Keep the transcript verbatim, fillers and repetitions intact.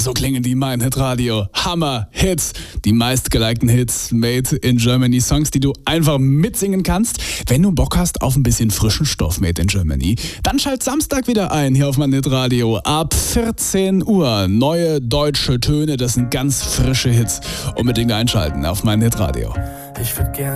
So klingen die Mein Hit Radio. Hammer Hits. Die meistgelikten Hits made in Germany. Songs, die du einfach mitsingen kannst. Wenn du Bock hast auf ein bisschen frischen Stoff made in Germany, dann schalt Samstag wieder ein hier auf Mein Hit Radio. Ab vierzehn Uhr. Neue deutsche Töne. Das sind ganz frische Hits. Unbedingt einschalten auf Mein Hit Radio. Ich würd gern